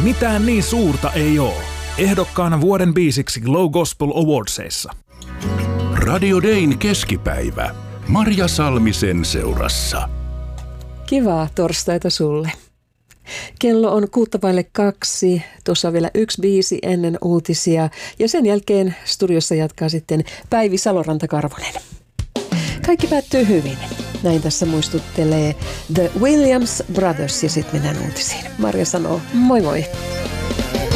mitään niin suurta ei oo. Ehdokkaana vuoden biisiksi Glow Gospel Awardsissa. Radio Dayn keskipäivä. Marja Salmisen seurassa. Kivaa torstaita sulle. Kello on 2:06. Tuossa on vielä yksi biisi ennen uutisia. Ja sen jälkeen studiossa jatkaa sitten Päivi Saloranta-Karvonen. Kaikki päättyy hyvin. Näin tässä muistuttelee The Williams Brothers ja sitten mennään uutisiin. Marja sanoo moi moi.